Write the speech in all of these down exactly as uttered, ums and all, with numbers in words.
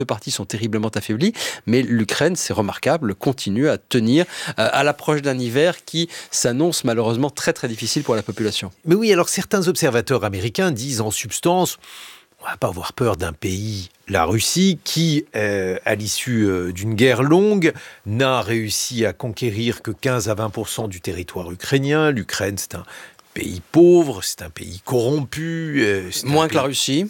deux parties sont terriblement affaiblies, mais l'Ukraine, c'est remarquable, continue à tenir euh, à l'approche d'un hiver qui s'annonce malheureusement très très difficile pour la population. Mais oui, alors certains observateurs américains disent en substance, on ne va pas avoir peur d'un pays, la Russie, qui, euh, à l'issue euh, d'une guerre longue, n'a réussi à conquérir que quinze à vingt pour cent du territoire ukrainien. L'Ukraine, c'est un pays pauvre, c'est un pays corrompu. Euh, c'est Moins un que pays... la Russie.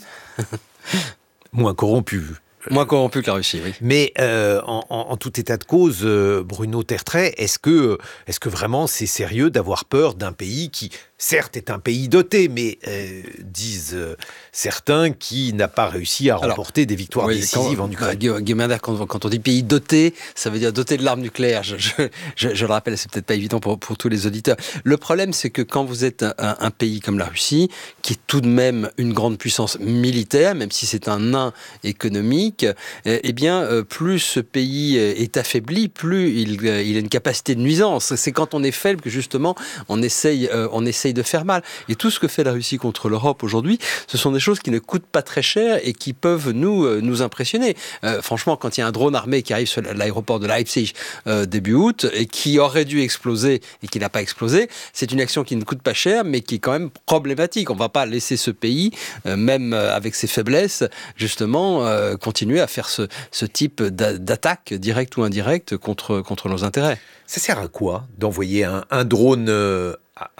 Moins corrompu. Moins corrompu que la Russie, oui. Mais euh, en, en, en tout état de cause, euh, Bruno Tertrais, est-ce que, est-ce que vraiment c'est sérieux d'avoir peur d'un pays qui, certes, est un pays doté, mais euh, disent euh, certains, qui n'a pas réussi à remporter Alors, des victoires oui, décisives quand, en Ukraine. Bah, Guémard, quand, quand on dit pays doté, ça veut dire doté de l'arme nucléaire. Je, je, je, je le rappelle, c'est peut-être pas évident pour, pour tous les auditeurs. Le problème, c'est que quand vous êtes un, un pays comme la Russie, qui est tout de même une grande puissance militaire, même si c'est un nain économique, eh bien, plus ce pays est affaibli, plus il, il a une capacité de nuisance. C'est quand on est faible que, justement, on essaye, on essaye de faire mal. Et tout ce que fait la Russie contre l'Europe aujourd'hui, ce sont des choses qui ne coûtent pas très cher et qui peuvent nous, nous impressionner. Euh, franchement, quand il y a un drone armé qui arrive sur l'aéroport de Leipzig euh, début août et qui aurait dû exploser et qui n'a pas explosé, c'est une action qui ne coûte pas cher, mais qui est quand même problématique. On ne va pas laisser ce pays, euh, même avec ses faiblesses, justement, euh, continuer à faire ce, ce type d'attaque, directe ou indirecte, contre, contre nos intérêts. Ça sert à quoi d'envoyer un, un drone euh,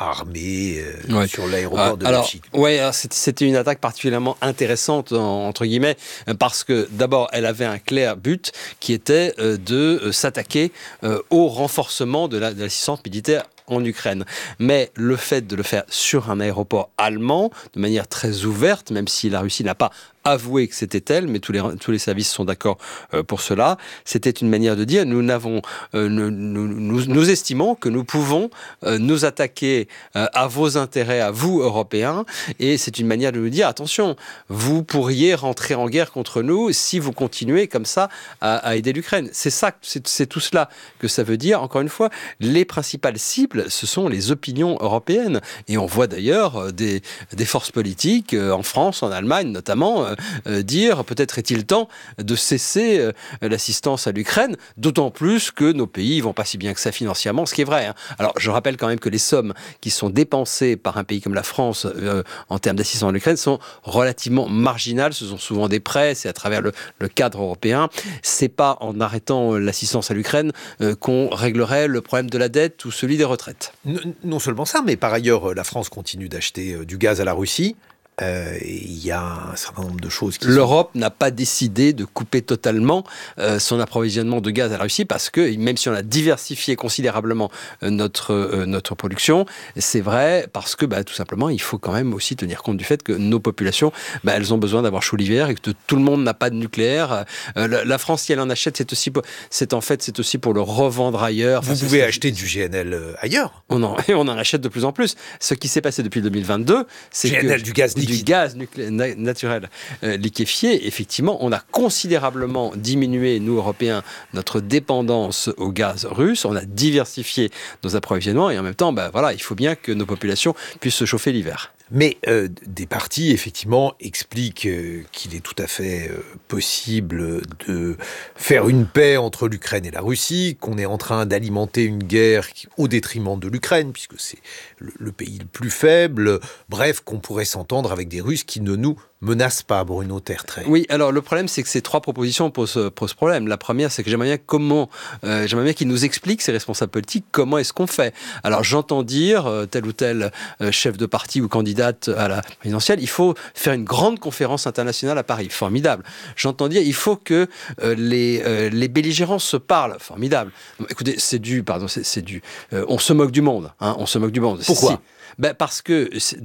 armé euh, ouais. sur l'aéroport euh, de Leipzig? Oui, c'était une attaque particulièrement intéressante, entre guillemets, parce que d'abord, elle avait un clair but qui était euh, de euh, s'attaquer euh, au renforcement de l'assistance la, militaire en Ukraine. Mais le fait de le faire sur un aéroport allemand, de manière très ouverte, même si la Russie n'a pas avoué que c'était elle, mais tous les, tous les services sont d'accord euh, pour cela, c'était une manière de dire, nous, n'avons, euh, nous, nous, nous, nous estimons que nous pouvons euh, nous attaquer euh, à vos intérêts, à vous, Européens, et c'est une manière de nous dire, attention, vous pourriez rentrer en guerre contre nous si vous continuez comme ça à, à aider l'Ukraine. C'est ça, c'est, c'est tout cela que ça veut dire. Encore une fois, les principales cibles, ce sont les opinions européennes. Et on voit d'ailleurs des, des forces politiques, euh, en France, en Allemagne notamment, euh, euh, dire peut-être est-il temps de cesser euh, l'assistance à l'Ukraine, d'autant plus que nos pays ne vont pas si bien que ça financièrement, ce qui est vrai. Hein. Alors je rappelle quand même que les sommes qui sont dépensées par un pays comme la France euh, en termes d'assistance à l'Ukraine sont relativement marginales. Ce sont souvent des prêts, c'est à travers le, le cadre européen. C'est pas en arrêtant l'assistance à l'Ukraine euh, qu'on réglerait le problème de la dette ou celui des retraites. Non seulement ça, mais par ailleurs, la France continue d'acheter du gaz à la Russie. Euh, il y a un certain nombre de choses qui L'Europe sont... n'a pas décidé de couper totalement euh, son approvisionnement de gaz à la Russie parce que même si on a diversifié considérablement euh, notre, euh, notre production, c'est vrai parce que bah, tout simplement il faut quand même aussi tenir compte du fait que nos populations, bah, elles ont besoin d'avoir chaud l'hiver et que tout le monde n'a pas de nucléaire. Euh, la, la France, si elle en achète, c'est aussi pour, c'est en fait c'est aussi pour le revendre ailleurs. Vous enfin, pouvez acheter du G N L ailleurs. On en, et on en achète de plus en plus. Ce qui s'est passé depuis deux mille vingt-deux, c'est G N L, que du gaz liquide. Du gaz nuclé- na- naturel euh, liquéfié, effectivement, on a considérablement diminué, nous, Européens, notre dépendance au gaz russe. On a diversifié nos approvisionnements et en même temps, bah, voilà, il faut bien que nos populations puissent se chauffer l'hiver. Mais euh, des partis, effectivement, expliquent euh, qu'il est tout à fait euh, possible de faire une paix entre l'Ukraine et la Russie, qu'on est en train d'alimenter une guerre qui, au détriment de l'Ukraine, puisque c'est le, le pays le plus faible, bref, qu'on pourrait s'entendre avec des Russes qui ne nous menacent pas, Bruno Tertrais. Oui, alors le problème, c'est que ces trois propositions posent, posent problème. La première, c'est que j'aimerais bien comment, euh, j'aimerais bien qu'ils nous expliquent, ces responsables politiques, comment est-ce qu'on fait. Alors j'entends dire, euh, tel ou tel euh, chef de parti ou candidate à la présidentielle, il faut faire une grande conférence internationale à Paris. Formidable. J'entends dire, il faut que euh, les, euh, les belligérants se parlent. Formidable. Bon, écoutez, c'est du, pardon, c'est, c'est du, euh, on se moque du monde, hein, on se moque du monde. Pourquoi ? Si. Ben parce que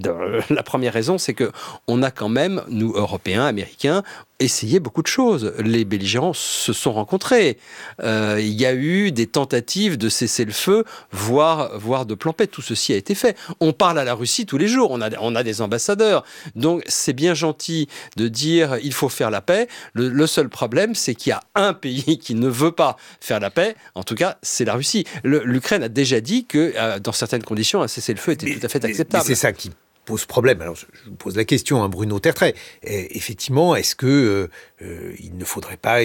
la première raison, c'est que on a quand même, nous, Européens, Américains, essayé beaucoup de choses. Les belligérants se sont rencontrés. Euh, il y a eu des tentatives de cesser le feu, voire, voire de plan paix. Tout ceci a été fait. On parle à la Russie tous les jours. On a, on a des ambassadeurs. Donc, c'est bien gentil de dire il faut faire la paix. Le, le seul problème, c'est qu'il y a un pays qui ne veut pas faire la paix. En tout cas, c'est la Russie. Le, L'Ukraine a déjà dit que, euh, dans certaines conditions, un cessez-le-feu était mais, tout à fait mais, acceptable. Mais c'est ça qui pose problème. Alors, je, je vous pose la question, hein, Bruno Tertrais. Et effectivement, est-ce que euh, euh, il ne faudrait pas